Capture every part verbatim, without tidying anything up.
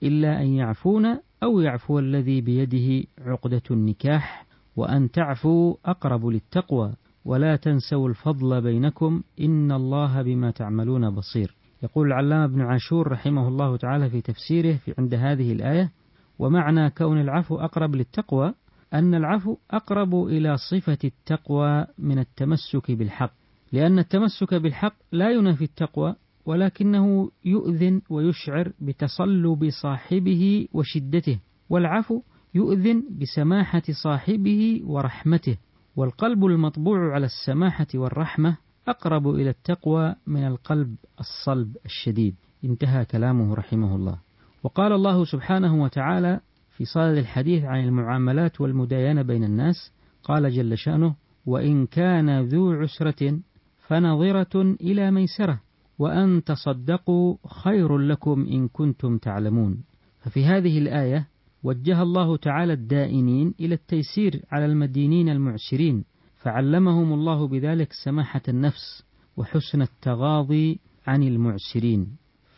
إلا أن يعفون أو يعفو الذي بيده عقدة النكاح، وأن تعفوا أقرب للتقوى، ولا تنسوا الفضل بينكم إن الله بما تعملون بصير. يقول العلامة ابن عاشور رحمه الله تعالى في تفسيره في عند هذه الآية: ومعنى كون العفو أقرب للتقوى أن العفو أقرب إلى صفة التقوى من التمسك بالحق، لأن التمسك بالحق لا ينافي التقوى، ولكنه يؤذن ويشعر بتصلب صاحبه وشدته، والعفو يؤذن بسماحة صاحبه ورحمته، والقلب المطبوع على السماحة والرحمة أقرب إلى التقوى من القلب الصلب الشديد. انتهى كلامه رحمه الله. وقال الله سبحانه وتعالى في صدد الحديث عن المعاملات والمداينة بين الناس، قال جل شأنه: وإن كان ذو عسرة فنظرة إلى ميسرة وأن تصدقوا خير لكم إن كنتم تعلمون. ففي هذه الآية وجه الله تعالى الدائنين إلى التيسير على المدينين المعسرين، فعلمهم الله بذلك سماحة النفس وحسن التغاضي عن المعسرين.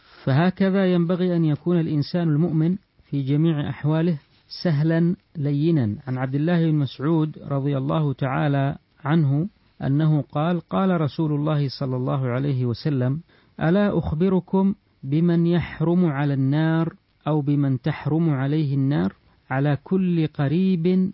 فهكذا ينبغي أن يكون الإنسان المؤمن في جميع أحواله سهلا لينا. عن عبد الله بن مسعود رضي الله تعالى عنه أنه قال: قال رسول الله صلى الله عليه وسلم: ألا أخبركم بمن يحرم على النار أو بمن تحرم عليه النار؟ على كل قريب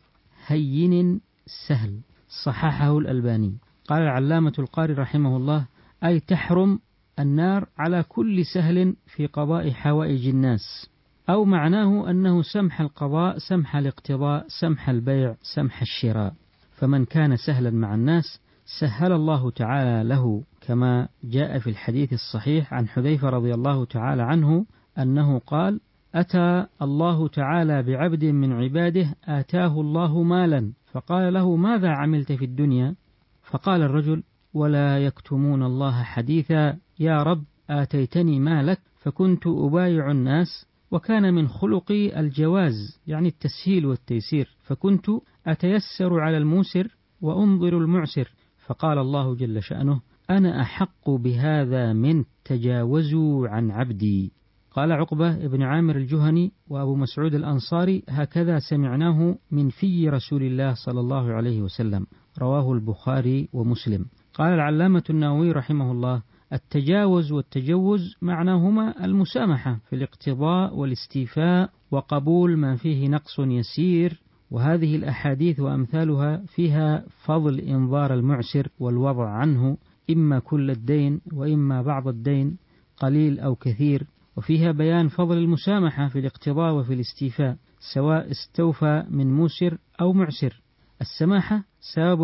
هين سهل. صححه الألباني. قال العلامة القاري رحمه الله: أي تحرم النار على كل سهل في قضاء حوائج الناس، أو معناه أنه سمح القضاء، سمح الاقتضاء، سمح البيع، سمح الشراء. فمن كان سهلا مع الناس سهل الله تعالى له، كما جاء في الحديث الصحيح عن حذيفة رضي الله تعالى عنه أنه قال: أتى الله تعالى بعبد من عباده آتاه الله مالا، فقال له: ماذا عملت في الدنيا؟ فقال الرجل: ولا يكتمون الله حديثا، يا رب آتيتني مالك فكنت أبايع الناس، وكان من خلقي الجواز، يعني التسهيل والتيسير، فكنت أتيسر على الموسر وأنظر المعسر. فقال الله جل شأنه: أنا أحق بهذا من تجاوزوا عن عبدي. قال عقبة بن عامر الجهني وأبو مسعود الأنصاري: هكذا سمعناه من في رسول الله صلى الله عليه وسلم. رواه البخاري ومسلم. قال العلامة النووي رحمه الله: التجاوز والتجوز معناهما المسامحة في الاقتضاء والاستيفاء وقبول ما فيه نقص يسير، وهذه الأحاديث وأمثالها فيها فضل إنظار المعسر والوضع عنه إما كل الدين وإما بعض الدين قليل أو كثير، وفيها بيان فضل المسامحة في الاقتضاء وفي الاستيفاء سواء استوفى من موسر أو معسر. السماحة سبب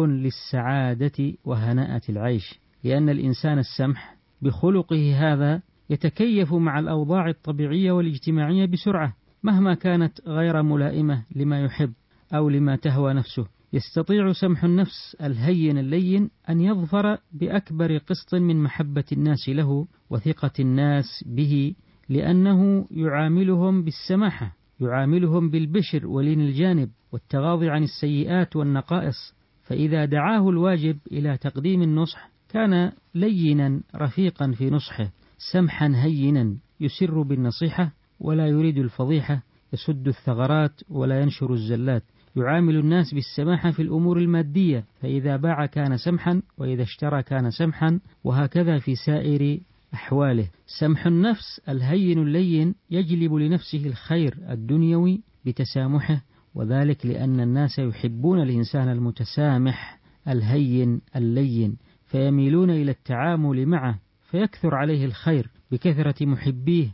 للسعادة وهناءة العيش، لأن الإنسان السمح بخلقه هذا يتكيف مع الأوضاع الطبيعية والاجتماعية بسرعة مهما كانت غير ملائمة لما يحب أو لما تهوى نفسه. يستطيع سمح النفس الهين اللين أن يظفر بأكبر قسط من محبة الناس له وثقة الناس به، لأنه يعاملهم بالسماحة، يعاملهم بالبشر ولين الجانب والتغاضي عن السيئات والنقائص. فإذا دعاه الواجب إلى تقديم النصح كان لينا رفيقا في نصحه، سمحا هينا يسر بالنصيحة ولا يريد الفضيحة، يسد الثغرات ولا ينشر الزلات. يعامل الناس بالسماحة في الأمور المادية، فإذا باع كان سمحا، وإذا اشترى كان سمحا، وهكذا في سائر أحواله. سمح النفس الهين اللين يجلب لنفسه الخير الدنيوي بتسامحه، وذلك لأن الناس يحبون الإنسان المتسامح الهين اللين، فيميلون إلى التعامل معه، فيكثر عليه الخير بكثرة محبيه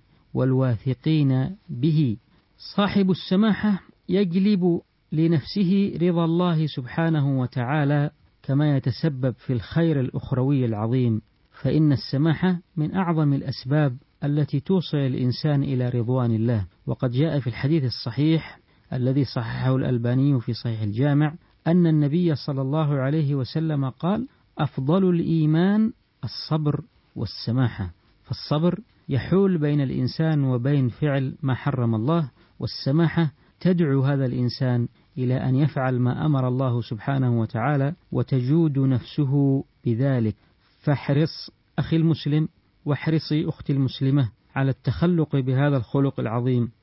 والواثقين به. صاحب السماحة يجلب لنفسه رضا الله سبحانه وتعالى، كما يتسبب في الخير الأخروي العظيم، فإن السماحة من أعظم الأسباب التي توصل الإنسان إلى رضوان الله. وقد جاء في الحديث الصحيح الذي صححه الألباني في صحيح الجامع أن النبي صلى الله عليه وسلم قال: أفضل الإيمان الصبر والسماحة. فالصبر يحول بين الإنسان وبين فعل ما حرم الله، والسماحة تدعو هذا الإنسان إلى أن يفعل ما أمر الله سبحانه وتعالى، وتجود نفسه بذلك. فاحرص أخي المسلم واحرصي أختي المسلمة على التخلق بهذا الخلق العظيم،